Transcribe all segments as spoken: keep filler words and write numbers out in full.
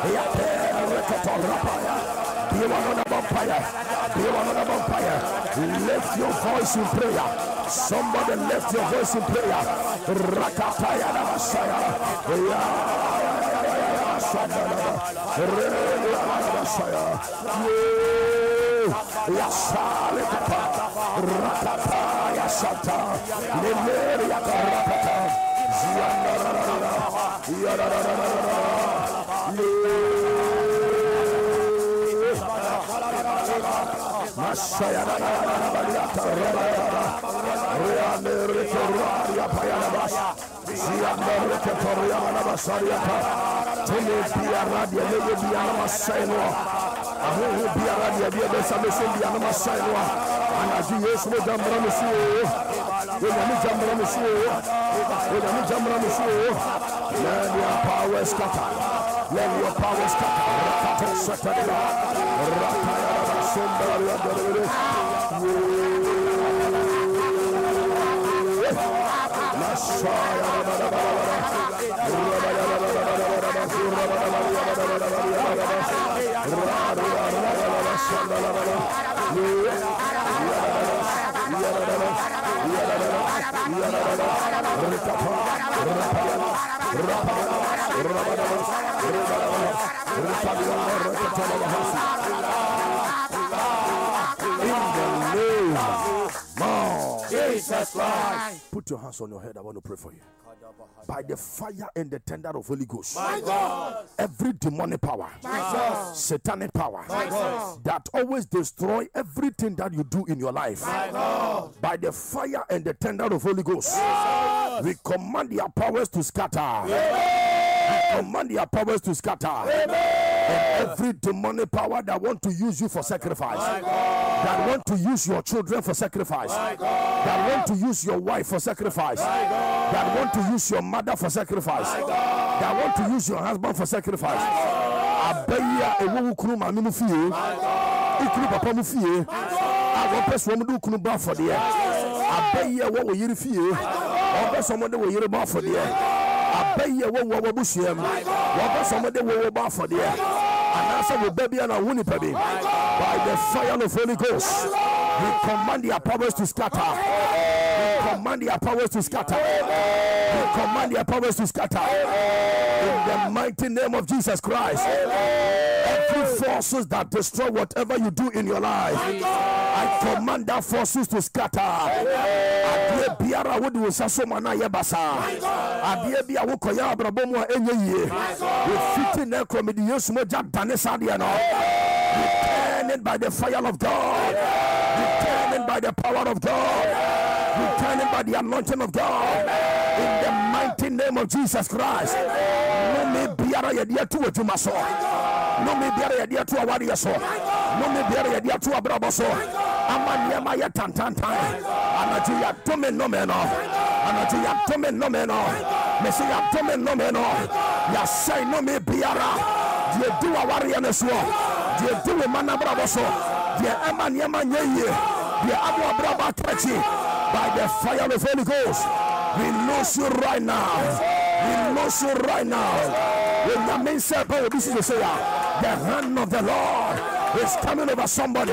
Be one on the vampire. Be one on the vampire. Lift your voice in prayer. Somebody lift your voice in prayer. Rakataya na Messiah. Rakataya Santa. Lemeria Rakata. Masaya let your power scatter. Let your power scatter. Jesus Christ. Put your hands on your head. I want to pray for you. By the fire and the tender of Holy Ghost, my God, every demonic power, my satanic power, my God, that always destroy everything that you do in your life, my God, by the fire and the tender of Holy Ghost, yes, we command their powers to scatter. Yes. We command their powers to scatter. Amen. And every demonic power that want to use you for sacrifice, that want to use your children for sacrifice, that want to use your wife for sacrifice, that want to use your mother for sacrifice, that want to use your husband for sacrifice. Abeya ewu kunu mami mu fie, ikunu papa mu fie, awo peso mu du kunu ba for de. Abeya wo wo yiri fie, o peso mo de wo yiri ba for de. Abeya wo wo bushiem, wo peso mo de wo ba for de. Anasa wo baby and a wuni baby. By the fire of Holy Ghost, we command their powers to scatter. We command their powers to scatter. We command their powers to scatter. In the mighty name of Jesus Christ. Every forces that destroy whatever you do in your life, I command that forces to scatter. Adie biara wo de wosaso mana ye basa. Adie bia wo koya abrabo mu enye yie. We fit na komedi Yesu mo ja dane sadia no. Returning by the fire of God. Returning by the power of God. Returning by the anointing of God. In the mighty name of Jesus Christ. No me biara ye dia tu adwuma so. No me biara ye dia tu awari so. No me biara ye dia tu abrabo so. Amania ma ye tantantan. Anaju ya tome no me no. Anaju ya tome no me no. Mesi ya tome no me no. Ya say no me biara. Die du awari ne so. Die du mana brabo so. Die amania ma nye. Die abu abraba trechi. By the fire of the Holy Ghost, we lose you right now. We lose you right now. When the men say, oh, this is the say, the hand of the Lord is coming over somebody.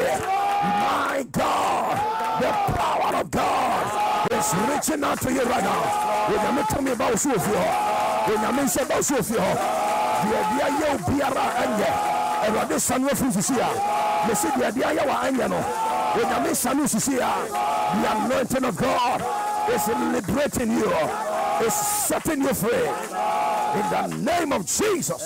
My God, the power of God is reaching out to you right now. When the men tell me about you, when the men say about you, the idea you be around and what this son of Physicia, they say the idea you are angel. When the men say the anointing of God is liberating you, is setting you free. In the name of Jesus.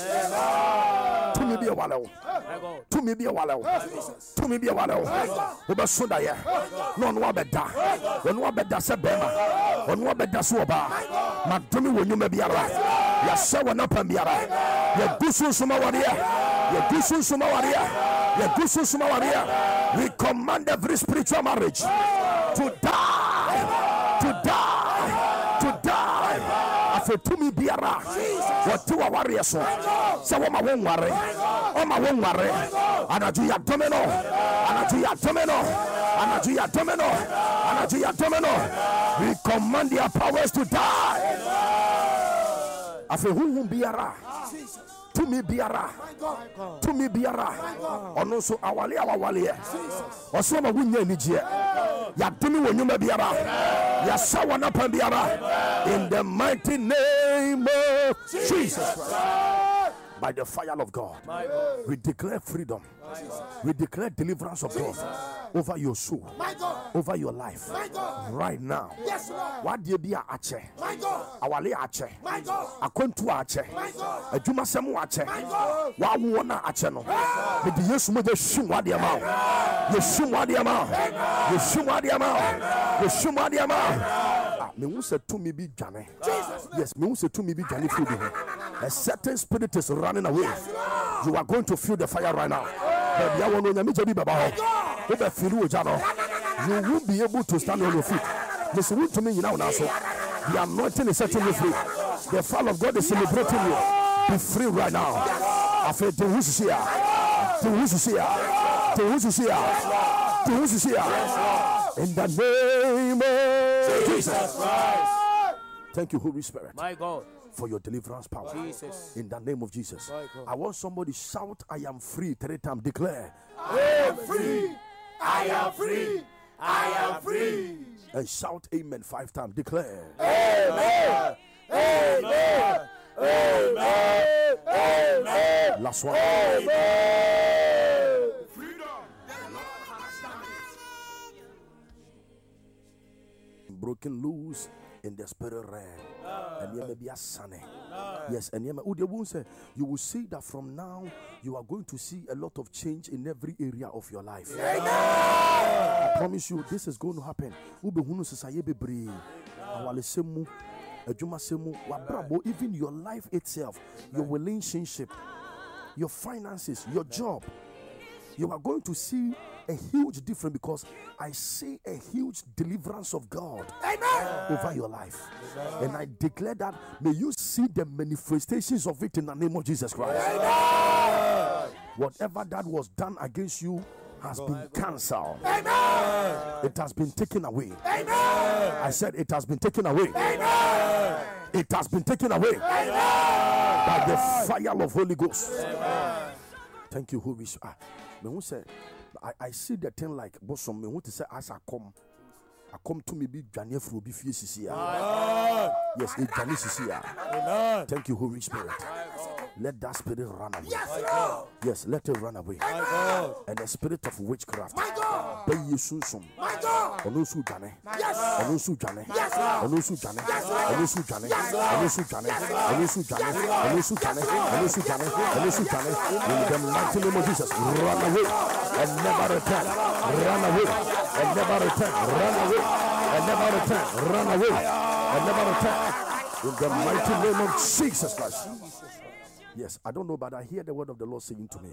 To me be a wallow. To me be a wallow. To me be a wallow. Uba Sundaya. No one better. When one better Sabema. When one better Swaba. Madumi when you may be a right. Yes, so one up and be a right. Your Gusu Sumawaria. Your Gusu Sumawaria. Your Gusu Sumawaria. We command every spiritual marriage to die. To die. To die. For to me biara what to a warrior so so my won't worry oh my won't worry anaju ya domino anaju ya domino anaju ya domino anaju ya domino. We command their powers to die. Afe who biara To me biara. To me biara. Ono so awale awale. Oso ma wunya nijie. Ya dumi wonyuma biara. Ya sawa na pan biara. In the mighty name of Jesus Christ. By the fire of God, we declare freedom. We declare deliverance of God over your soul, over your life. Right now. What do you be a ache? Awale ache. Akwentu ache. Ejuma semu ache. Wa wona ache no. Me di Yesu mo de shum wa de ama. Ye shum wa de ama. Ye shum wa de ama. Ye shum wa de ama. Me who said to me be Johnny. Yes, me who said to me be Johnny. A certain spirit is running away. You are going to feel the fire right now. You won't be able to stand on your feet. Listen to me now. Now, so the anointing is setting you free. The fire of God is celebrating you. Be free right now. I feel the who's here. The who's here. The who's here. The who's here. In the name of Jesus Christ. Thank you, Holy Spirit. My God. For your deliverance power. Jesus. In the name of Jesus. I want somebody to shout, I am free. Three times declare. I am free. I am free. I am free. And shout amen five times. Declare. Amen. Amen. Amen. Amen. Last one. Amen. Freedom. Broken loose in the spirit realm. And you may be a sonny. Yes, and you will see that from now you are going to see a lot of change in every area of your life. Amen. I promise you, this is going to happen. Even your life itself, your relationship, your finances, your job, you are going to see a huge difference because I see a huge deliverance of God. Amen. Over your life. Amen. And I declare that may you see the manifestations of it in the name of Jesus Christ. Amen. Whatever that was done against you has been cancelled. Amen. It has been taken away. Amen. I said it has been taken away. Amen. It has been taken away. Amen. By the fire of Holy Ghost. Amen. Thank you, Holy Spirit. Who said, I, I see the thing like bosom. Me want to say as I come, I come to me be Jania for be fierce. Yes, it Jania. Thank you, Holy Spirit. Let that spirit run away. Yes, yes, let it run away. And the spirit of witchcraft. Be you soon soon. Onusu Jane. Onusu Jane. Onusu Jane. Onusu Jane. Onusu Jane. Onusu Jane. Onusu Jane. Onusu Jane. Onusu Jane. In the mighty name of Jesus, run away and never return. Run away and never return. Run away and never return. Run away and never return. In the mighty name of Jesus Christ. Yes, I don't know, but I hear the word of the Lord saying to me,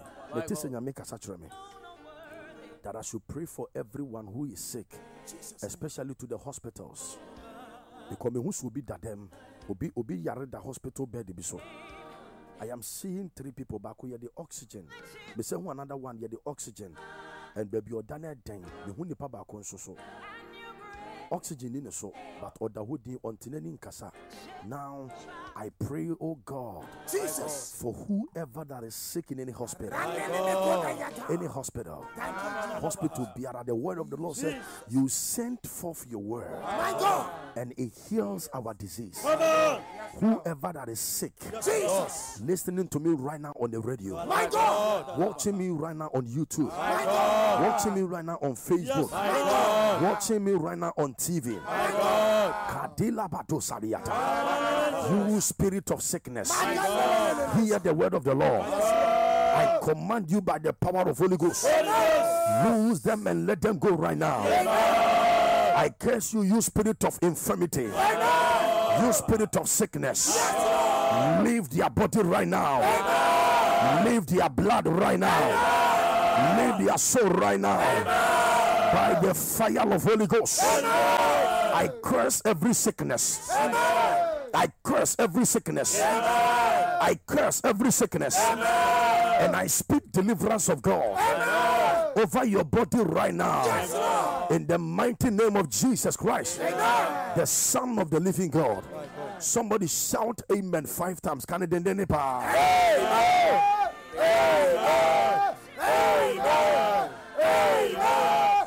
that I should pray for everyone who is sick, especially to the hospitals. Because who should be that them obi obi yare the hospital bed so. I am seeing three people back here the oxygen. Me say another one here the oxygen, and baby or Daniel den the who nipa back on so so. Oxygen in the so, but other would be on Tinenin Kasa. Now I pray, oh God, Jesus, for whoever that is sick in any hospital, any hospital, hospital, Biara, the word of the Lord said, you sent forth your word, and it heals our disease. Whoever that is sick, Jesus, listening to me right now on the radio, my God, watching me right now on YouTube, my God, watching me right now on Facebook, my God, watching me right now on T V. Kadila Bato Sariata. You spirit of sickness, hear the word of the Lord. I command you by the power of Holy Ghost. Lose them and let them go right now. I curse you, you spirit of infirmity, you spirit of sickness. Leave their body right now. Leave their blood right now. Leave their soul right now. By the fire of Holy Ghost, I curse every sickness. I curse every sickness. I curse every sickness. And I speak deliverance of God over your body right now. In the mighty name of Jesus Christ, the Son of the living God. Somebody shout amen five times. Can it then then pa? Amen. Amen. Amen. Amen.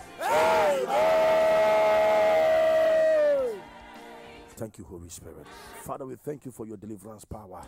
Amen. Thank you, Holy Spirit. Father, we thank you for your deliverance power.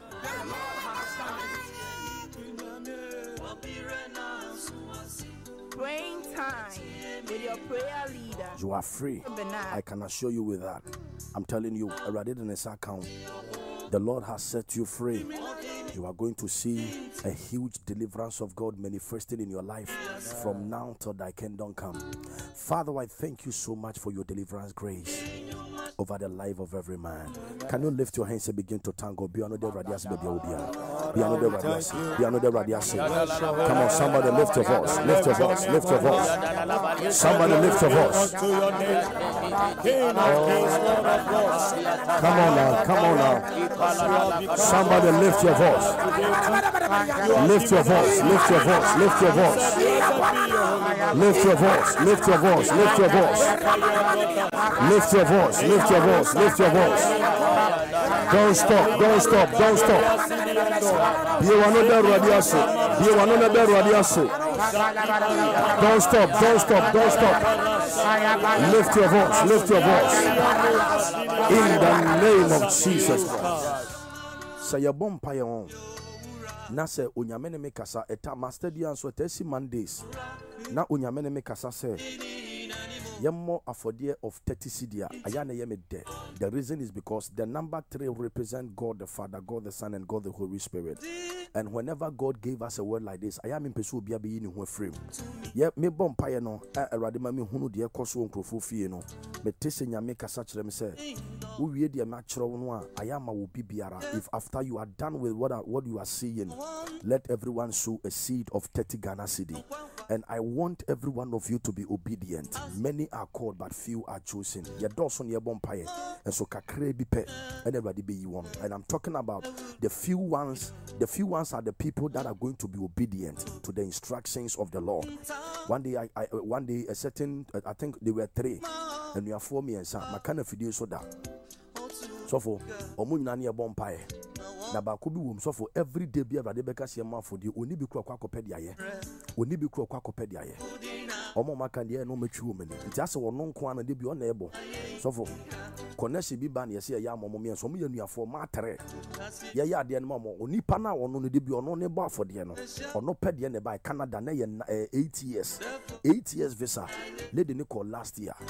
Praying time with your prayer leader. You are free. I can assure you with that. I'm telling you, already in this account, the Lord has set you free. You are going to see a huge deliverance of God manifesting in your life from now till thy kingdom come. Father, I thank you so much for your deliverance grace over the life of every man. Can you lift your hands and begin to thank God? Be another radius, baby, be another radius, be another radius. Come on, somebody lift your voice, lift your voice, lift your voice. Somebody lift your voice. Come on now, come on now. Somebody lift your voice. Lift your voice, lift your voice, lift your voice. Lift your voice, lift your voice, lift your voice. Lift your voice, lift your voice, lift your voice. Don't stop, don't stop, don't stop. Be another radiaso. Be another radiaso. Don't stop, don't stop, don't stop. Lift your voice, lift your voice. In the name of Jesus Christ. Say your bomb pie on. Na se onyamene me kasa eta master dia so tesi Mondays. Na onyamene me kasa se yemmo afodie of thirty cedis ayana yeme de. The reason is because the number three represent God the Father, God the Son, and God the Holy Spirit. And whenever God gave us a word like this, I am in pursue be be in who frame. Ye me bom paye no erade ma me hunu de ekoso nkrofo fie no. Me tese nyame kasa kire me say wo wie de ma kire no a ayama wo bibiara. If after you are done with what what you are seeing, let everyone sow a seed of thirty Ghana cedi. And I want every one of you to be obedient. Many are called, but few are chosen. Your doors on your bonfire, and so kakre be pe, and everybody be you one. And I'm talking about the few ones. The few ones are the people that are going to be obedient to the instructions of the Lord. One day, I, I one day a certain, I think they were three, and we are four me and son. My kind of video so that. So for omunyani a bonfire. Na ba ko bi wom so for every day be every day be ka se ma for the oni bi kura kwa kopedi aye oni bi kura kwa kopedi aye omo maka de no matwi wo mani nti ase wo no nko ana de bi ona ebo so for connection bi ba na yese ya amomo me so mo ya nuafo ma tere ye ya de no mo oni pa na wono no de bi ono ne bo afode no ono pede ne ba Canada na ye eight years eight years visa lady ne call last year.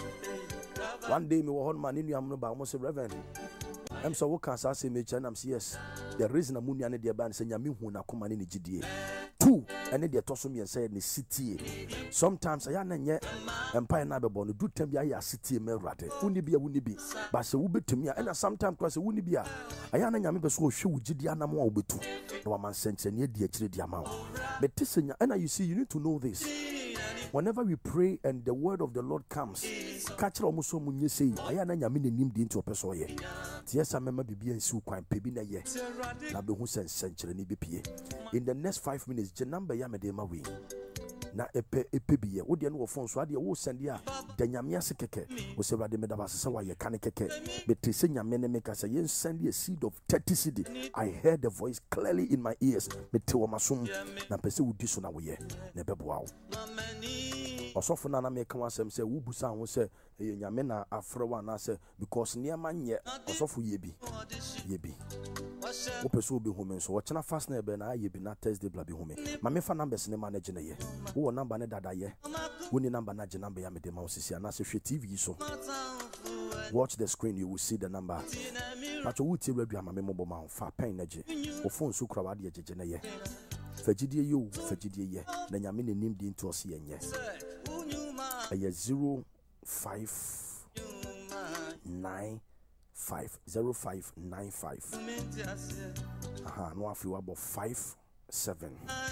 One day me wo hon man ni nuam no ba mo se reverend I'm so what can I say me and I'm yes. The reason I'm money and the band saying Yami who na come in the G D A. Two, and then they toss me and say in the city. Sometimes I am yet empire never born do tell me I city me rate. Wouldn't be a wouldn't be, but say will be to me and sometimes because it wouldn't be a I am a so show G D A more be two. No man sent near the H D amount. But this and you see, you need to know this. Whenever we pray and the word of the Lord comes, catch almost so mun say, I am a minute named into a person. Yes, I remember be and so quite pebina ye. Nabe who sent century ni B P A. In the next five minutes, Janamba Yamadema we. Na epe epebie wo de no phone so ade wo send ya da nyame ase keke wo se brade medaba se wa ye kan keke beti se nyame ne meka se yen send a seed of thirty cedi. I heard the voice clearly in my ears beti wo masom na pese wo di so na wo ye na beboa wo osofo na na meka wasem se wo busa ho se ye nyame na afre wa na se because niema nye osofo ye bi ye bi wo pese obi home so wo chena fast na ebe na ye bi na Thursday bla bi home ma me fa numbers ne manage na ye wo number ne dada ye wo ni number na je number ya me de ma osisi na se hwe T V so watch the screen you will see the number pacho wo ti radio ama me mo ma fa pen na je wo phone so kura wa de jeje na ye fagidie yo fagidie ye na nyame ne nim di into ose ye nye aye zero five nine five zero five nine five aha no afi wa bo five seven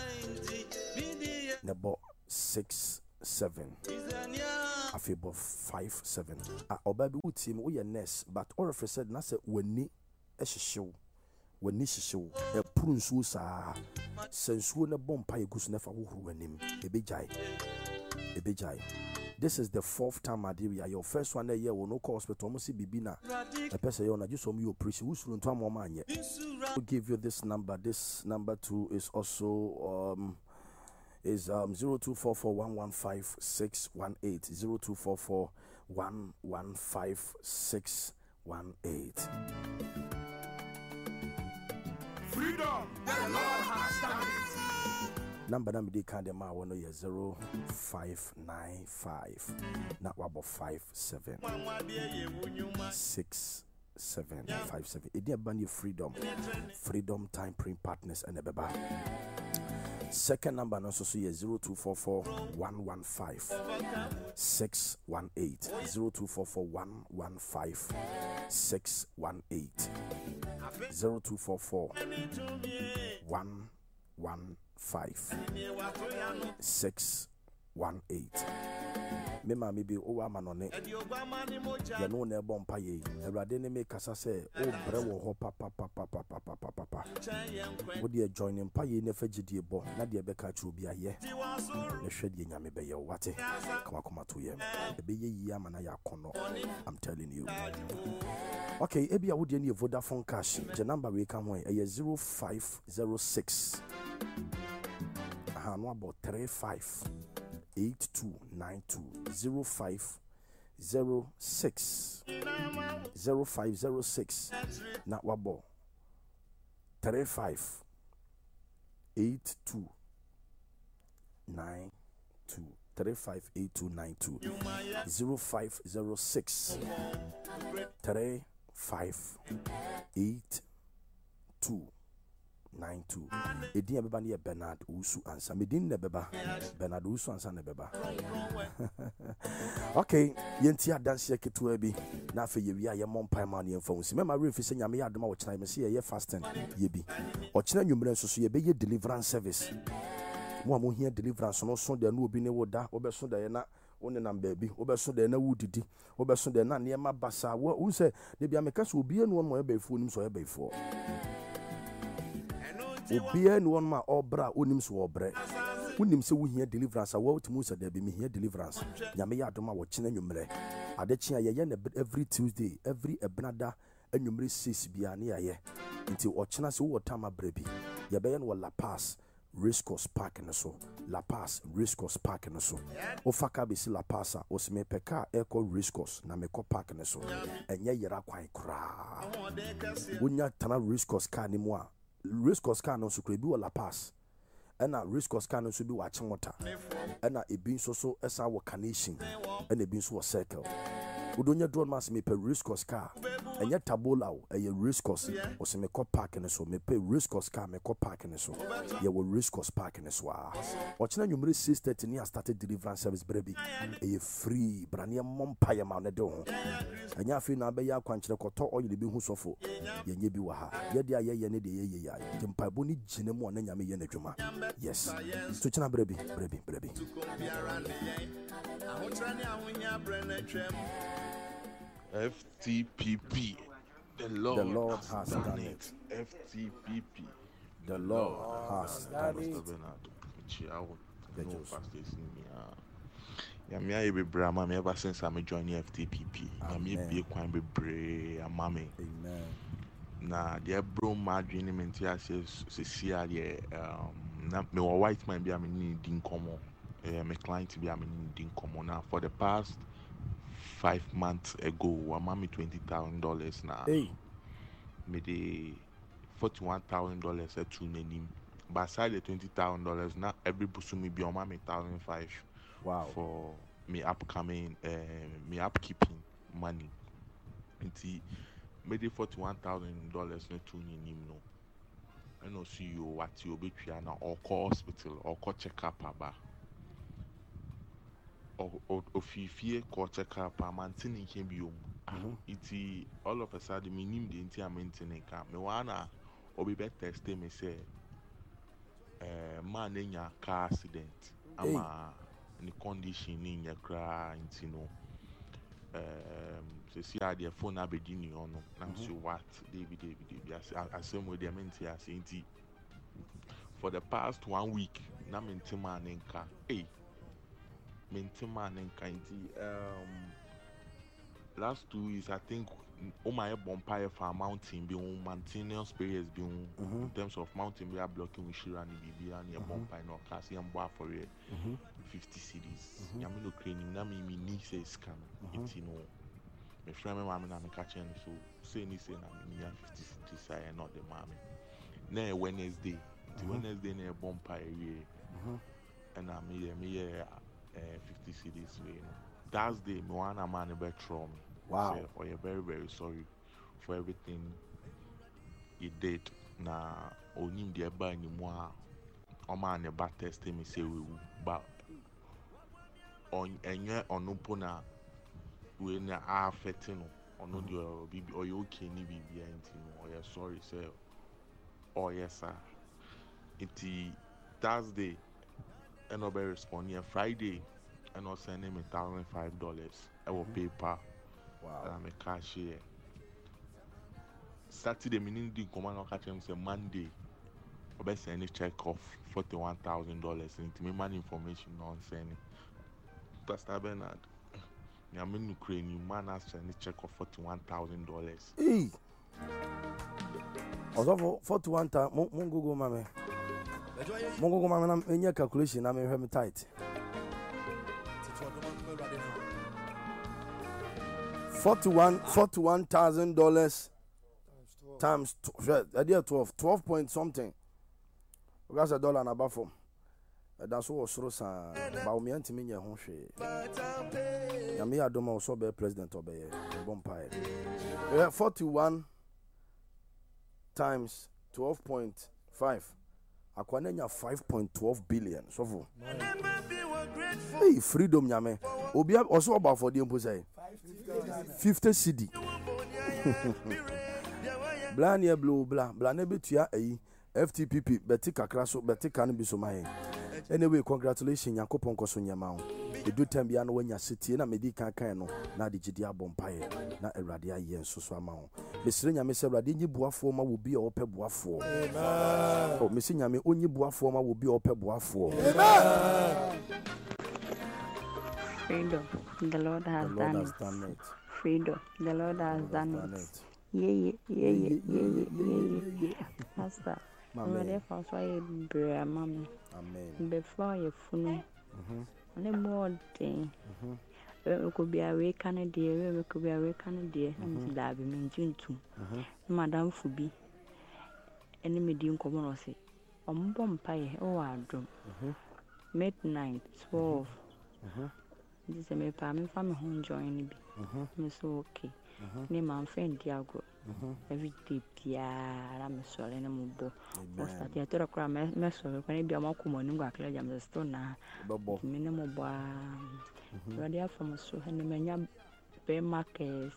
nebo six seven afi bo five seven ah obabi wutim wo ye nurse but all of a sudden na say wani ehihyew wani hihyew e puru nsuo saa sensuo ne bompa egusu ne fa wo huru wanim ebejai ebejai This is the fourth time I did your first one that year will no cost but almost bibina a person on just on you appreciate who's to one yet. We'll give you this number. This number two is also um is um zero two four four one one five six one eight zero two four four one one five six one eight. Freedom, the Lord has done it. Number number they can them out one year zero five nine five not about five seven six seven five seven. It dear band you freedom, freedom time print partners and a beba. Second number also see zero two four four one one five six one eight zero two four four one one five six one eight zero two four four one one five six one eight. Me ma me be o ama no ne ya no na ebon pa ye awrade ne me kasa se o bre wo ho papa papa papa papa papa wo de join pa ye ne fa gidie bo na de be ka chu bi aye ne hwe de nyame be ye wate kama kama to ye e be ye yi ama na ya kono. I'm telling you. Okay, e bia wo de ne Vodafone cash je number we come when e zero five zero six aha no about three five eight two nine two zero five zero six zero five zero six na wabo three five eight two nine two three five eight two nine two zero five zero six three five eight two nine two. Edi abeba ne Bernard Usu ansa medin ne beba Bernard Usu ansa ne beba. Okay, yenti adanse ketu abi na afa ye wi aye mompai ma ne mfa unsi mema refi se nyame ya adoma wo kina me se ye fasting ye bi o kina nwumre nso so ye be ye deliverance service mo amu hia deliverance no so de na obi ne woda wo be so de na one nam baabi wo be so de na wudidi wo be so de na ne ma basa wo se de bia me ka so obi enu mo ye ba ifu nim so ye ba ifu obi enu won ma obra onim so obre unim se wo hia deliverance a wo timu se de be me hia deliverance nyame ya adoma wo kina nwumre ade chia ye ye na every Tuesday every ebnada anwumre six bia ne ye nti o kina se wo tama brebi ye be ye no La Paz Race Course Park no so La Paz Race Course Park no so o faka be si La Paz o se me peka eco Race Course na me ko park no so enye yera kwan kra wonya tana Race Course car ni mu a Race Course car no so kra bi wo La Paz ena Race Course car no so bi wa Chimota ena ebi nso so esa wo Carnation ena ebi nso wo Circle udonya drone mas me pe Race Course car enye tabola o eye Race Course o se me ko park ne so me pe Race Course car me ko park ne so ye wo Race Course park ne so a o chena nwumre six thirty ni started deliverance service brebi eye free brane mompa ye ma ne de ho enye afi na be ya kwankyere koto oil bi hu sofo ye nye bi wa ha ye de aye ye ne de ye ye ya de mpa bo ni gine mo na nyame ye na dwuma yes so chena brebi brebi brebi F T P P. The Lord, the Lord has done, done it. it. F T P P. The Lord has done it. Yeah, me I be brama me ever since I'm joining F T P P. Na me be kwan be bre amame. Amen. Na the bro ma dwene me ntia se se ade um na me white man be am need din komo. Eh me client be am need din komo na for the past five months ago, I made me twenty thousand dollars now. Hey, me the forty-one thousand dollars at two name. But aside the twenty thousand dollars, now every person me be on my thousand five. wow. For me upcoming, uh, me upkeeping money. Until me the forty-one thousand dollars not two name no. I know see you what you be trying or call hospital or call check up about. Or ofifie ko check up a maintaining can be um it all of a sudden me nim the entire maintaining can me wanna or be better test me say uh man in your car accident ama in the condition in your car you know um so see how their phone abedini on now so what David David David I assume with their mentia saying for the past one week na maintain man in car hey Maintain and kindy. Um, last two years, I think, oh my bonfire for mountain, be on mountainous periods, be on in terms of mountain, we are blocking with Shira and B B and your bonfire, no class, and bar for it. fifty cities. Yamino crane, Nami, me niece is scam. It's you know. My friend, my mom, and I'm catching so say any say, I'm near fifty cities, I am not the mommy. Nay, Wednesday, the Wednesday, near bonfire, and I'm here, me here, fifty cities. Thursday, me one a man about me. Wow. Say, oh, you're very, very sorry for everything you did. Na onim the eba anymore. O man the back test me say we but on enye onupona we na affecting no ono the bibi or you okay ni bibi antino or you sorry say oh yes sir. It's Thursday and no be responding Friday and I sending me thousand five dollars. I will pay PayPal. Wow. And I'm a cashier. Saturday, meaning the command of catching say Monday. I bet send a check of forty one thousand dollars into me man information on sending. Pastor Bernard, I'm in Ukraine. You man has send a check of forty one thousand dollars. Hey. Also forty one thousand. Mon go go mama. Mon go go mama. Na any calculation na me hwe me tight. Forty-one, forty-one thousand dollars times idea twelve, twelve point something. Because a dollar and above from. That's what was Rosa. But me and Timmy Honshi. Yami Adoma also be president of the Bompire. Yeah, forty-one times twelve point five. Akwanenya five point one two billion. So hey, freedom Yame. Obi also about for the impose. fifty C D. Blah near blue blah blah nebetua eh F T P P beti kakra so beti kan bi so mai. Anyway, congratulations Yakopon koso nyama o. Edu time bia no wanya setie na medi kan kan no na de gidi abompae na Awurade aye nso so ama ho. Mesire nyame se Awurade nyi buafo ma wo bi a ope buafo. Amen. Oh, mesire nyame onyi buafo ma wo bi a ope buafo. Amen. Freedom, the Lord has, the Lord done, has it. done it. Freedom, the Lord has Lord done, has done it. it. Yeah, yeah, yeah, yeah, yeah, yeah, yeah, yeah. Master, I'm ready for so I bear mommy. Amen. Before you funu, only more thing. We could be away Canada, we could be away Canada, and that be mentioned too. Madame Fubi, any medium common say, on Bompire, oh, I drum. Midnight, twelve. This is my family from home joining me. So okay. Name my friend Diago. Every day, Pia, I'm sorry, and I'm bo. I told a crime, Messer, when I be a more common, I clear jam the stone now. Bobo, minimal bar. Ready from so, and the mania bear markers.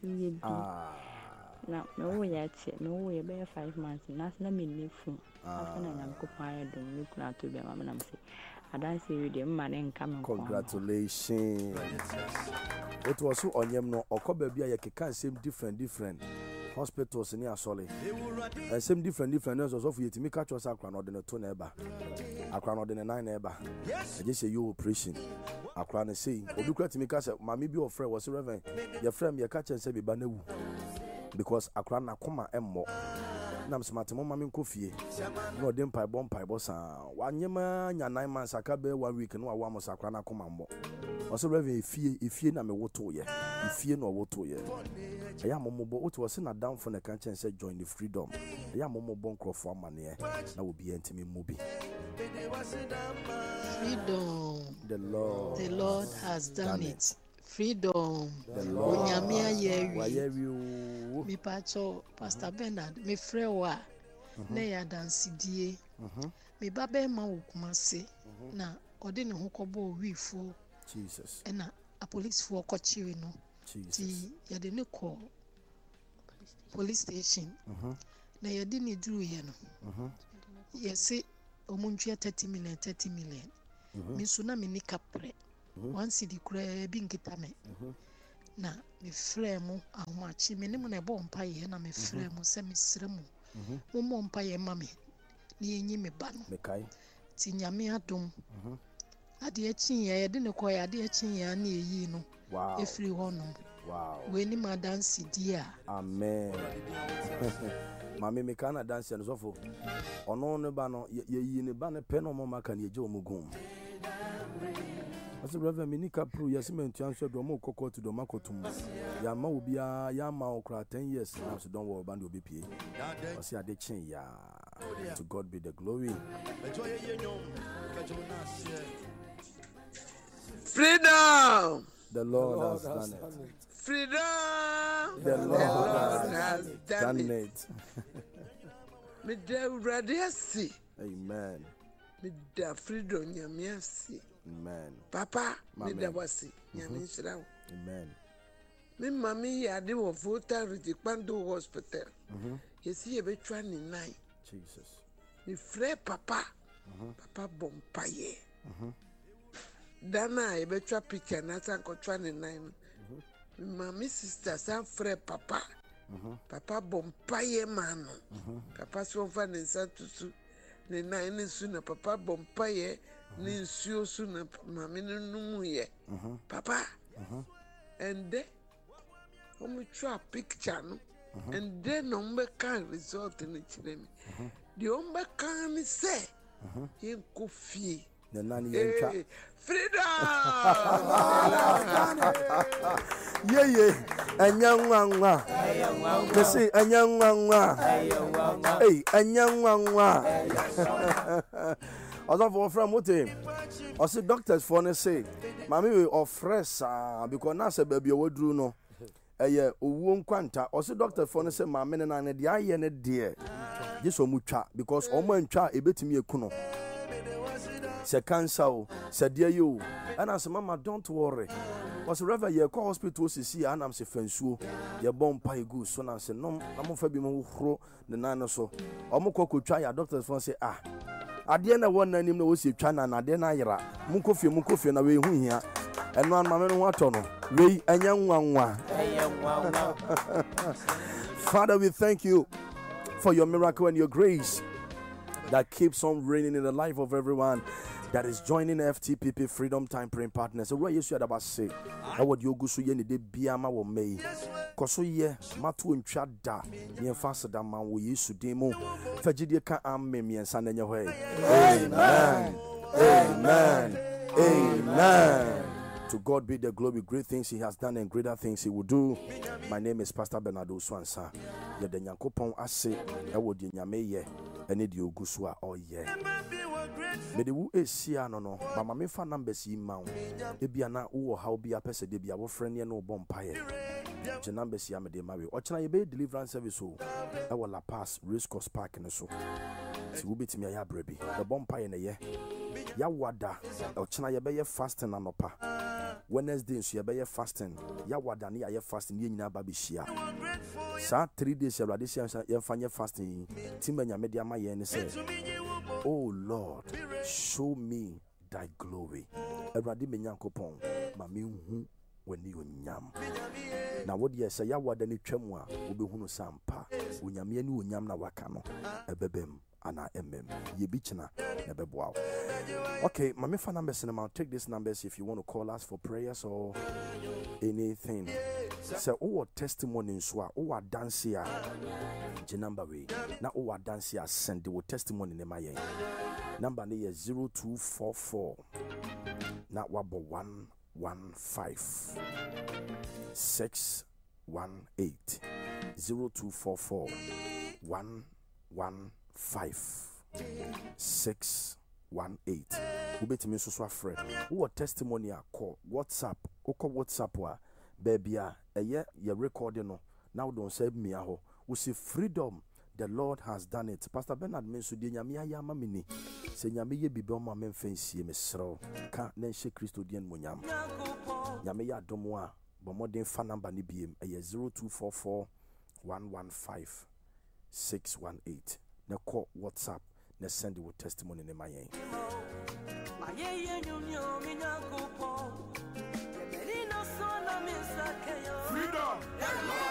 Now, no way yet, no way, bear five months, and that's not me. After I'm occupied, don't look now to be a mamma. I don't see you, the man ain't coming. Congratulations. It was so on yem no, or cover be a can same different, different hospitals in here, solid. And same different, different nurses of you to make catch us a crown or the two neighbor. A crown or the nine neighbor. I just say you operation. A crown and say, or you to make us a mammy be your friend was a reverend. Your friend, your catch and say, Banu. Because a crown a comma and more. Nam smart mama min coffee. No dem pie bomb pie bossa. One yema ya nine months a cabe one week and one was a crana command. Also, Reverend, if you if you na me woto ye, if you no woto ye. I am momo, what was in a down from the country and said join the freedom. I am momo bonkro for money. That will be intimate movie. Freedom. The Lord. The Lord has done, done it. it. Freedom. The Lord. Mi pacho Pastor Bernard mi frewa na ya dansidie. Mi babe ma wokumase na ode ne hokobo wifo. Jesus. Na a police for kochiri no. Jesus. Ya de ne call police station. Na ya de ne duru ye no. Ya say omuntua thirty million thirty million. Mi suna mi ni kapre. One city kura bi nkita me. Na me fremu ahomachi me nemu na ebo mpa ye na me fremu se me sremu. Mo mo mpa ye ma me. Ni enyi me ba no. Me kai. Ti nyame adom. Ade chin ya de ne koy ade chin ya na eyi no. Wow. Efiri hono. Wow. We ni ma dance dia. Amen. Mami me kana dance no so fo. Ono ne ba no ye yi ne ba ne pe no mo maka ne je omugum. As Reverend Minika Pro, yes, men to answer the more cocoa to the Makotum. Yama will be a Yama okra ten years now, so don't worry about the O B P. I see a chain, ya. To God be the glory. Freedom! The Lord has done it. Freedom! The Lord has done it. Me da uradiasi. Amen. Me da freedom nyamiasi. Amen. Papa, me da wasi nyamishira. Amen. Me mami ya de wo Volta Ridipando Hospital. Yesi ye betwa ni nine. Jesus. Me frère papa. Papa bompaye. Dana ye betwa picture na san ko twa ni nine. Me mami sister san frère papa. Papa bompaye mano. Papa so fa ni san tutu. Ni nine su na papa bompaye. Ni nsuo su na mami no numu ye. Papa. And then we try picture no. And then number can result in it. The number can say in coffee. The nanny hey, freedom. Yeah, yeah. And young one. They say, and young one. Hey, and young one. I don't know from what him. I see doctors for ne say, Mammy or fresh, because now say baby, what do no? Eh, yeah, won't quanta. I see doctor for ne say, my men and the eye and a dear. Just so much because all my child a bit me a kuno. Say cancer, said dear you, and I said, Mama, don't worry. Was rather your call hospital to see, and I'm say, Fensu, your bomb pie goose, so I said, no, I'm a fabi mo the nine or so. Omoko could try a doctor's phone say, ah. I didn't want any no see China and I didn't ira. Mukofi, Mukofi, and away who here. And one man what on. We a young one. Father, we thank you for your miracle and your grace that keeps on reigning in the life of everyone that is joining F T P P Freedom Time Praying Partners. So, what you should about say, I would you go so ye de biama wo me. Koso ye, matu and chada, near faster than man we used to demo. Fajidi can am me and san in your way. Amen. Amen. Amen. To God be the glory, great things He has done and greater things He will do. My name is Pastor Bernardo Swansa. Ye de Nyankopon ase, e wo de nyame ye, ene de ogusua o ye. Me de wu esia no no, ba ma me fa numbers yi ma wo. E bia na wo ha obi apese de bia wo friend ye no bo mpaye. Je numbers ya me de ma we. O chena ye be deliverance service o. E wo La Paz Race Course Park no so. Si wo betimi ya brebi. The bo mpaye na ye. Ya wada, o chena ye be ye fasting anopa. Wednesday so ye be ye fasting. Ya wada ni ye fasting ye nyina ba be hia. Sa three days ya rade sia ye fanye fasting. Timba nya media ma ye ne say, oh Lord, show me thy glory. Erade me Nyankopon, ma me hu wani onyam. Na wo de say ya wada ni twam a wo be hunu sampa. Onyam ye ni onyam na waka no ebebem. Ana mm ye bichina nebe bow. Okay, my phone numbers and I'll take these numbers if you want to call us for prayers or anything. So oh testimony so oh dance here. Je number we. Na oh dance here send the testimony in my number is zero two four four. Na wabo one one five six one eight zero two four four one one five six one eight. Ubeti me so so afre. Wo testimony a call WhatsApp. Wo call WhatsApp wa baby a eye ye recording no. Now don't say me aho. We see freedom. The Lord has done it. Pastor Bernard menso de nyame aya ma mini. Se nyame ye bibe o ma memfansie me sro. Ka na hye Kristo de nmonyam. Nyame ya domo a bo modern fa number ni biem eye zero two four four one one five six one eight. Na call WhatsApp na send your testimony in my yen. Freedom.